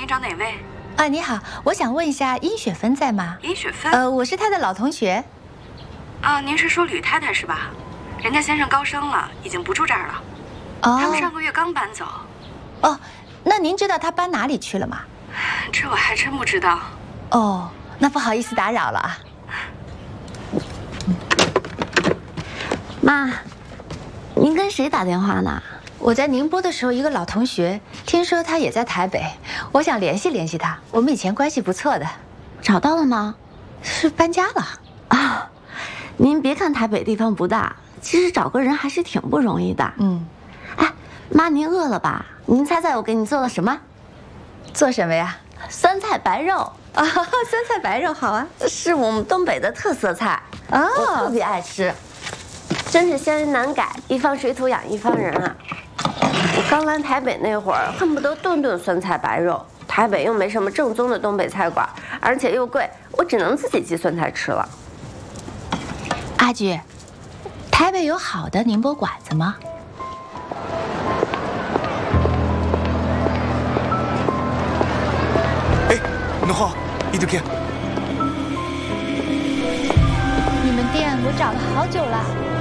找哪位？ 啊，你好，我想问一下殷雪芬在吗？ 殷雪芬？ 我是她的老同学。 啊，您是说吕太太是吧？人家先生高升了，已经不住这儿了。 哦， 他们上个月刚搬走。 哦，那您知道他搬哪里去了吗？ 这我还真不知道。 哦，那不好意思打扰了啊。 妈，您跟谁打电话呢？ 我在宁波的时候，一个老同学，听说他也在台北，我想联系联系他。我们以前关系不错的。 找到了吗？ 是搬家了啊。您别看台北地方不大，其实找个人还是挺不容易的。哎，妈，您饿了吧？您猜猜我给你做了什么？ 做什么呀？ 酸菜白肉啊，酸菜白肉好啊， 是我们东北的特色菜啊， 我特别爱吃，真是乡音难改，一方水土养一方人啊。我刚来台北那会儿，恨不得顿顿酸菜白肉。台北又没什么正宗的东北菜馆，而且又贵，我只能自己寄酸菜吃了。 阿菊，台北有好的宁波馆子吗？ 哎，侬好，이렇게。 你们店我找了好久了。